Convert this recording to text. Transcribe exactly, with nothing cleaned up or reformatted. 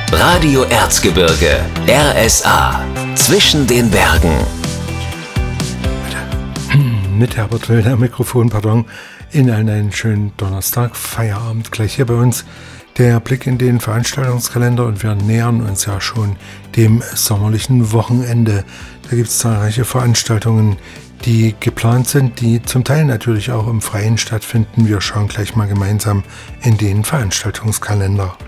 Radio Erzgebirge, R S A, zwischen den Bergen. Mit Herbert Wilder am Mikrofon, pardon, in einen schönen Donnerstag, Feierabend gleich hier bei uns. Der Blick in den Veranstaltungskalender und wir nähern uns ja schon dem sommerlichen Wochenende. Da gibt es zahlreiche Veranstaltungen, die geplant sind, die zum Teil natürlich auch im Freien stattfinden. Wir schauen gleich mal gemeinsam in den Veranstaltungskalender.